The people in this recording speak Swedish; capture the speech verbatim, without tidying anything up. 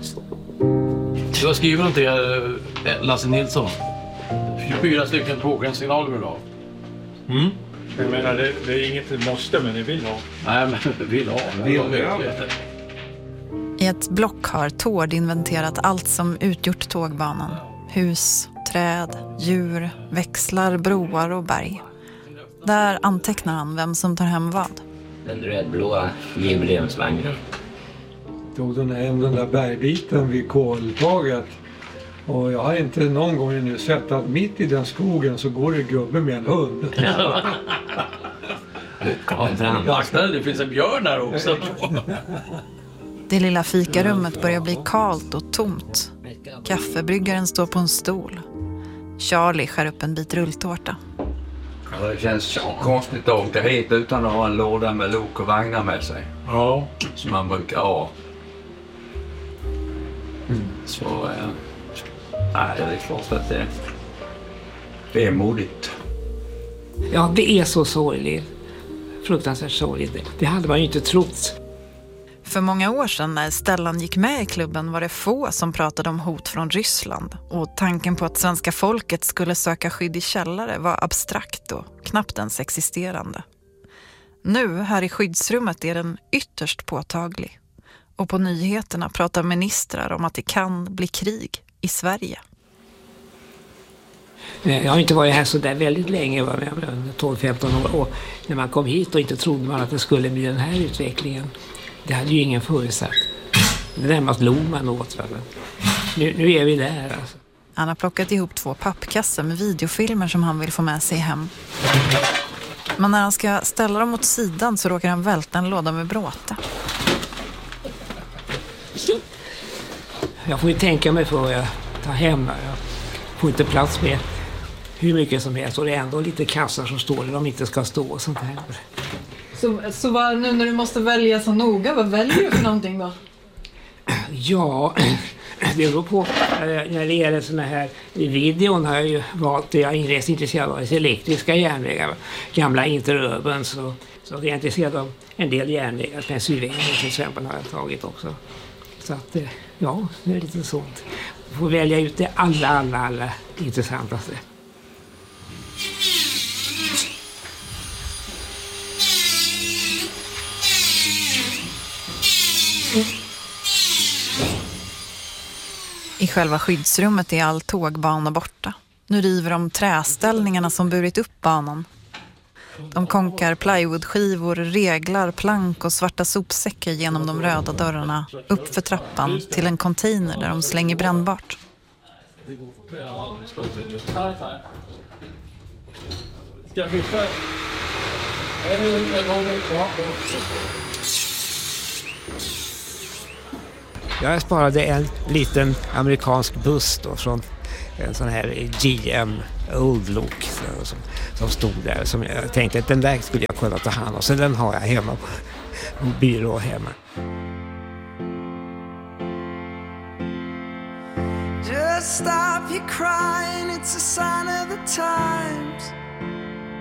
Du har skrivit om det, Lasse Nilsson. tjugofyra stycken tågsignaler idag. Mm. Jag menar, det, det är inget måste, men det vill ha. Nej, men vill ha. Vill ha. I ett block har Tord inventerat allt som utgjort tågbanan. Hus, träd, djur, växlar, broar och berg. Där antecknar han vem som tar hem vad. Den rödblåa jubileumsvagnen. Tog den hem den där bergbiten vid koltaget. Och jag har inte någon gång nu sett att mitt i den skogen så går det gubbe med en hund. Ja, det finns en björn där också. Det lilla fikarummet börjar bli kalt och tomt. Kaffebryggaren står på en stol. Charlie skär upp en bit rulltårta. Ja, det känns så konstigt att åka hit utan att ha en låda med lok och vagnar med sig. Ja. Som man brukar ha. Mm. Så, eh, nej, det är klart att det, det är modigt. Ja, det är så sorgligt. Fruktansvärt sorgligt. Det hade man ju inte trott. För många år sedan när Stellan gick med i klubben var det få som pratade om hot från Ryssland. Och tanken på att svenska folket skulle söka skydd i källare var abstrakt och knappt ens existerande. Nu här i skyddsrummet är den ytterst påtaglig. Och på nyheterna pratar ministrar om att det kan bli krig i Sverige. Jag har inte varit här så där väldigt länge, tolv femton år. Och när man kom hit och inte trodde man att det skulle bli den här utvecklingen. Det hade ju ingen förutsatt. Det närmast log man åt. Nu, nu är vi där. Alltså. Han har plockat ihop två pappkassar med videofilmer som han vill få med sig hem. Men när han ska ställa dem åt sidan så råkar han välta en låda med bråte. Jag får ju tänka mig för vad jag tar hem. Jag får inte plats med hur mycket som helst. Och det är ändå lite kassar som står där de inte ska stå och sånt här. Så, så vad, nu när du måste välja så noga, vad väljer du för någonting då? Ja, det beror på. När det gäller såna här videon har jag ju valt det. Jag är rätt intresserad av elektriska järnvägar. Gamla interurban, så, så jag är intresserad av en del järnvägar. Pennsylvania till exempel har jag tagit också. Så att, ja, det är lite sånt. Jag får välja ut det alla, alla, alla intressantaste. I själva skyddsrummet är all tågbana borta. Nu river de träställningarna som burit upp banan. De konkar plywoodskivor, reglar, plank och svarta sopsäckar genom de röda dörrarna upp för trappan till en container där de slänger brännbart. Jag sparade en liten amerikansk buss då från en sån här G M Old Look som, som stod där. Som jag tänkte att den där skulle jag kunna ta hand om. Så den har jag hemma på en byrå hemma. Just stop your crying, it's a sign of the times.